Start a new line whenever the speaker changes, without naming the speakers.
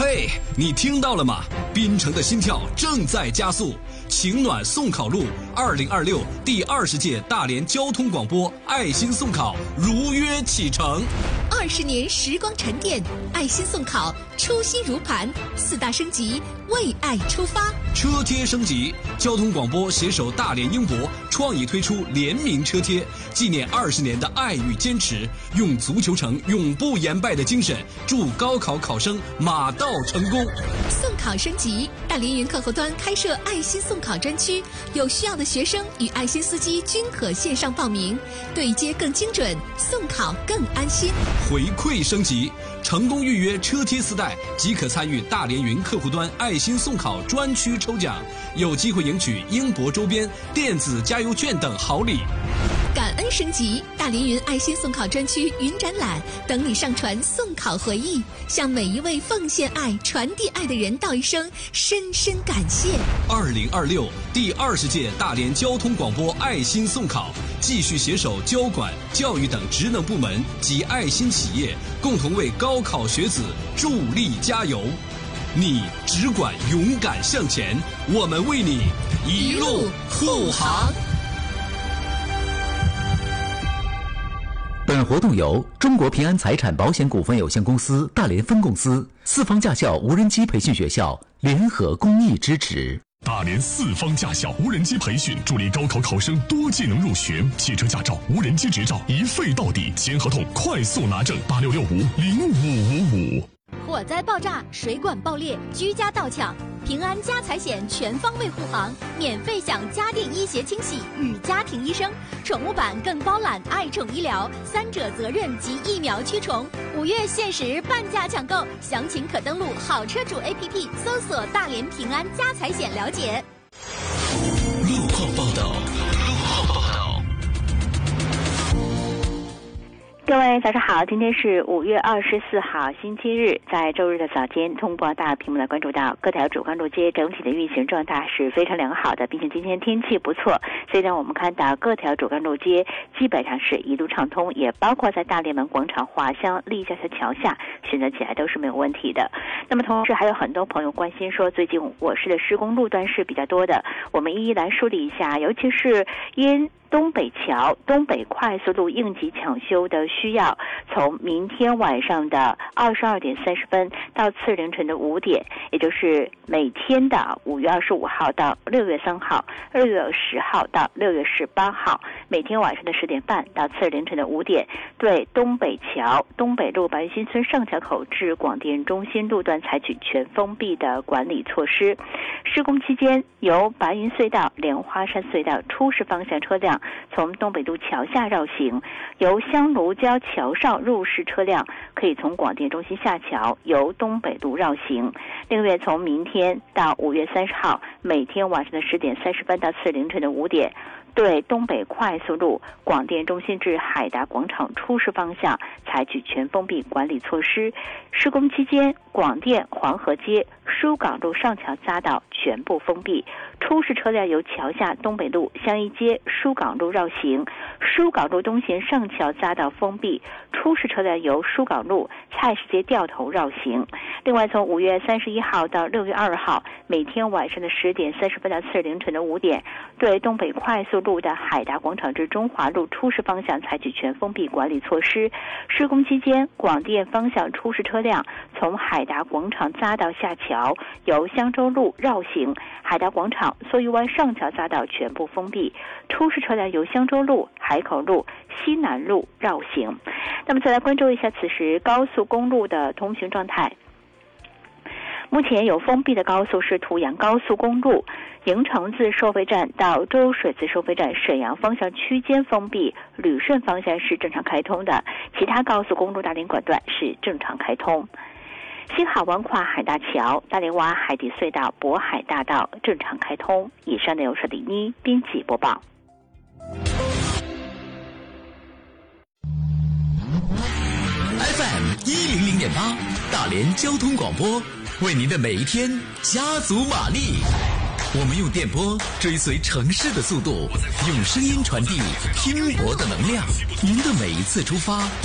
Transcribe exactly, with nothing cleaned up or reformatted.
嘿，你听到了吗？滨城的心跳正在加速，情暖送考路二零二六第二十届大连交通广播爱心送考如约启程。
二十年时光沉淀，爱心送考初心如磐，四大升级，为爱出发。
车贴升级，交通广播携手大连英博创意推出联名车贴，纪念二十年的爱与坚持，用足球城永不言败的精神，祝高考考生马到成功。
送考升级，大连云客户端开设爱心送考专区，有需要的学生与爱心司机均可线上报名，对接更精准，送考更安心。
回馈升级，成功预约车贴四代即可参与大连云客户端爱心送考专区抽奖，有机会赢取英博周边、电子加油券等好礼。
感恩升级，大连云爱心送考专区云展览等你上传送考回忆，向每一位奉献爱、传递爱的人道一声深深感谢。
二零二六第二十届大连交通广播爱心送考，继续携手交管、教育等职能部门及爱心企业，共同为高考学子助力加油。你只管勇敢向前，我们为你一路护航。
本活动由中国平安财产保险股份有限公司大连分公司、四方驾校无人机培训学校联合公益支持。
大连四方驾校无人机培训，助力高考考生多技能入学。汽车驾照、无人机执照一废到底，签合同快速拿证。八六六五零五五五。
火灾爆炸、水管爆裂、居家盗抢，平安家财险全方位护航，免费享家电医协清洗与家庭医生，宠物版更包揽爱宠医疗、三者责任及疫苗驱虫。五月限时半价抢购，详情可登录好车主 A P P 搜索大连平安家财险了解。
路况报道。
各位早上好，今天是五月二十四号星期日，在周日的早间，通过大屏幕来关注到各条主干路街整体的运行状态是非常良好的，并且今天天气不错，所以呢我们看到各条主干路街基本上是一路畅通，也包括在大连门广场、华乡、立交桥桥下选择起来都是没有问题的。那么同时还有很多朋友关心说，最近我市的施工路段是比较多的，我们一一来梳理一下，尤其是因东北桥、东北快速路应急抢修的需要，从明天晚上的二十二点三十分到次日凌晨的五点，也就是每天的五月二十五号到六月三号、六月十号到六月十八号，每天晚上的十点半到次日凌晨的五点，对东北桥、东北路白云新村上桥口至广电中心路段采取全封闭的管理措施。施工期间，由白云隧道、莲花山隧道出市方向车辆从东北路桥下绕行，由香炉礁桥上入市车辆可以从广电中心下桥，由东北路绕行。另外，从明天到五月三十号，每天晚上的十点三十分到次日凌晨的五点，对东北快速路广电中心至海达广场出市方向采取全封闭管理措施。施工期间，广电黄河街、疏港路上桥匝道全部封闭，出市车辆由桥下东北路香一街、疏港路绕行，疏港路东线上桥匝道封闭，出市车辆由疏港路菜市街掉头绕行。另外，从五月三十一号到六月二号，每天晚上的十点三十分到次日凌晨的五点，对东北快速路的海达广场至中华路出市方向采取全封闭管理措施。施工期间，广电方向出市车辆从海达广场匝道下桥，由香洲路绕行，海达广场、梭鱼湾上桥匝道全部封闭，出市车辆由香洲路、海口路、西南路绕行。那么再来关注一下此时高速公路的通行状态。目前有封闭的高速是濮阳高速公路营城自收费站到周水子收费站沈阳方向区间封闭，旅顺方向是正常开通的，其他高速公路大连管段是正常开通。新海湾跨海大桥、大连洼海底隧道、渤海大道正常开通。以上内容是李妮编辑播报。
F M 一零零点八，大连交通广播，为您的每一天加足马力。我们用电波追随城市的速度，用声音传递拼搏的能量。您的每一次出发